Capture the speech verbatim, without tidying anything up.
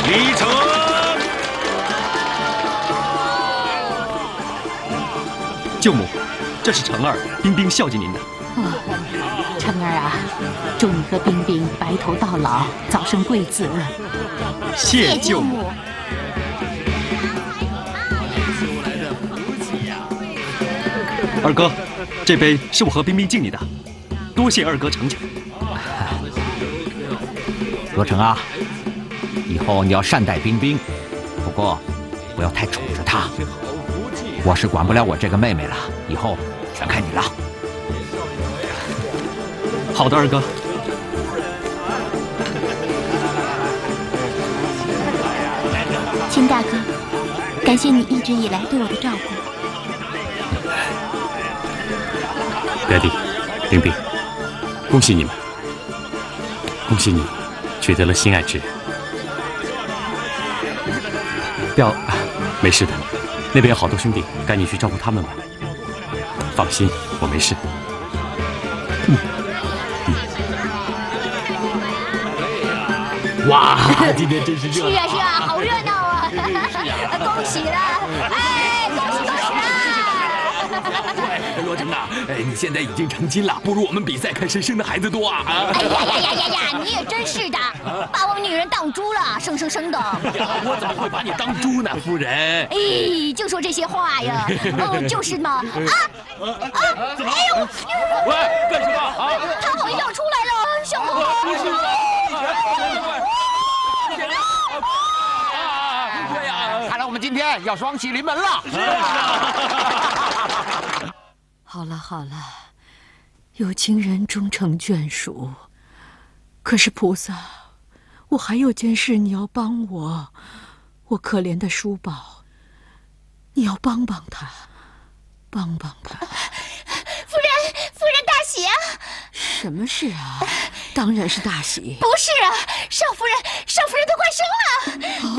离城。 舅母，这是成儿、冰冰孝敬您的。 哦，成儿啊，祝你和冰冰白头到老，早生贵子。 谢舅母。二哥，这杯是我和冰冰敬你的，多谢二哥成全。 罗成啊，以后你要善待冰冰，不过不要太宠着她。我是管不了我这个妹妹了，以后全看你了。 好的，二哥。 秦大哥，感谢你一直以来对我的照顾。 表弟，冰冰，恭喜你们，恭喜你取得了心爱之人。 表， 没事的，那边有好多兄弟，该你去照顾他们吧。放心，我没事。嗯嗯、哇，今天真是热闹！ 是啊是啊，好热闹啊！恭喜了，哎，恭喜恭喜啦！ 罗成啊，哎，你现在已经成亲了，不如我们比赛，看谁生的孩子多啊！ 哎呀呀呀呀呀！你也真是的，把我们女人当猪了，生生生的。 我怎么会把你当猪呢，夫人？ 哎，就说这些话呀，嗯，就是嘛。啊啊！哎呦！ 喂，干什么啊？ 他好像要出来了，小红帽。 不是吧？对呀，看来我们今天要双喜临门了。是啊。 好了好了，有情人终成眷属。可是菩萨，我还有件事你要帮我，我可怜的叔宝，你要帮帮他，帮帮他。 夫人，夫人大喜啊！ 什么事啊？当然是大喜。 不是啊，少夫人，少夫人都快生了。